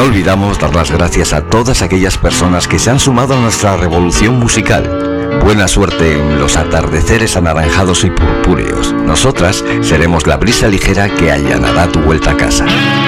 olvidamos dar las gracias a todas aquellas personas que se han sumado a nuestra revolución musical. Buena suerte en los atardeceres anaranjados y purpúreos. Nosotras seremos la brisa ligera que allanará tu vuelta a casa.